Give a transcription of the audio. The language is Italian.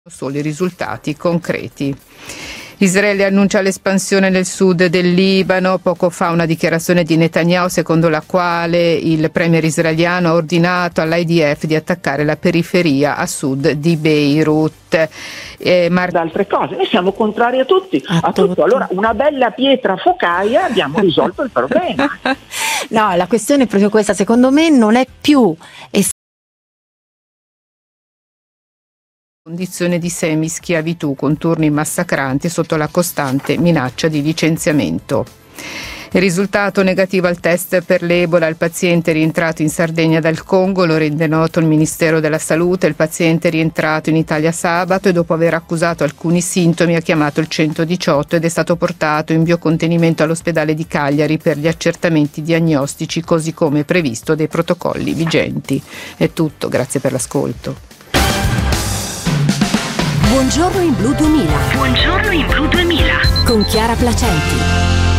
solo i risultati concreti. Israele annuncia l'espansione nel sud del Libano. Poco fa una dichiarazione di Netanyahu secondo la quale il premier israeliano ha ordinato all'IDF di attaccare la periferia a sud di Beirut. Da altre cose, noi siamo contrari a tutto. Allora una bella pietra focaia, abbiamo risolto il problema. No, la questione è proprio questa, secondo me non è più condizione di semischiavitù con turni massacranti sotto la costante minaccia di licenziamento. Il risultato negativo al test per l'Ebola. Il paziente rientrato in Sardegna dal Congo, lo rende noto il Ministero della Salute. Il paziente è rientrato in Italia sabato e dopo aver accusato alcuni sintomi ha chiamato il 118 ed è stato portato in biocontenimento all'ospedale di Cagliari per gli accertamenti diagnostici così come previsto dai protocolli vigenti. È tutto, grazie per l'ascolto. Buongiorno in Blu 2000. Buongiorno in Blu 2000. Con Chiara Placenti.